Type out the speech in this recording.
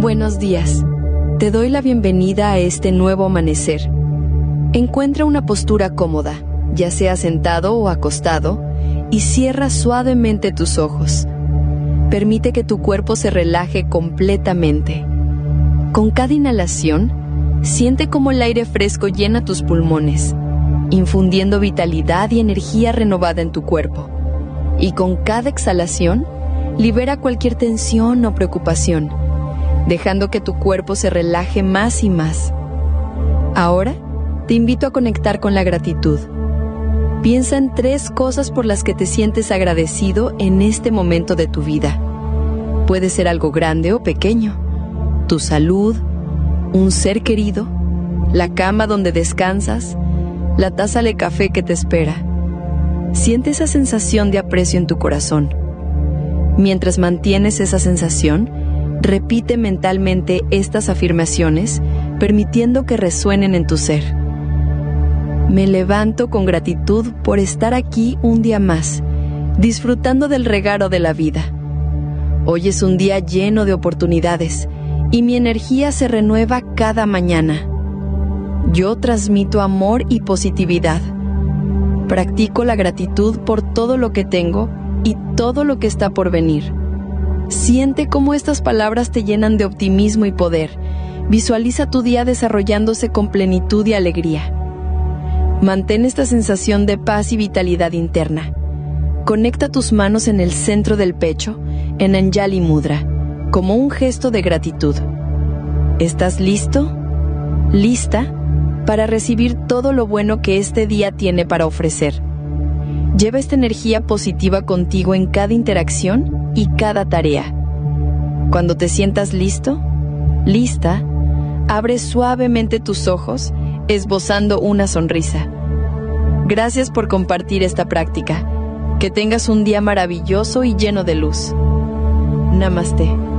Buenos días. Te doy la bienvenida a este nuevo amanecer. Encuentra una postura cómoda, ya sea sentado o acostado, y cierra suavemente tus ojos. Permite que tu cuerpo se relaje completamente. Con cada inhalación, siente cómo el aire fresco llena tus pulmones, infundiendo vitalidad y energía renovada en tu cuerpo. Y con cada exhalación, libera cualquier tensión o preocupación, dejando que tu cuerpo se relaje más y más. Ahora, te invito a conectar con la gratitud. Piensa en 3 cosas por las que te sientes agradecido en este momento de tu vida. Puede ser algo grande o pequeño: tu salud, un ser querido, la cama donde descansas, la taza de café que te espera. Siente esa sensación de aprecio en tu corazón. Mientras mantienes esa sensación, repite mentalmente estas afirmaciones, permitiendo que resuenen en tu ser. Me levanto con gratitud por estar aquí un día más, disfrutando del regalo de la vida. Hoy es un día lleno de oportunidades y mi energía se renueva cada mañana. Yo transmito amor y positividad. Practico la gratitud por todo lo que tengo y todo lo que está por venir. Siente cómo estas palabras te llenan de optimismo y poder. Visualiza tu día desarrollándose con plenitud y alegría. Mantén esta sensación de paz y vitalidad interna. Conecta tus manos en el centro del pecho, en Anjali Mudra, como un gesto de gratitud. ¿Estás listo? ¿Lista? Para recibir todo lo bueno que este día tiene para ofrecer. Lleva esta energía positiva contigo en cada interacción y cada tarea. Cuando te sientas listo, lista, abre suavemente tus ojos, esbozando una sonrisa. Gracias por compartir esta práctica. Que tengas un día maravilloso y lleno de luz. Namaste.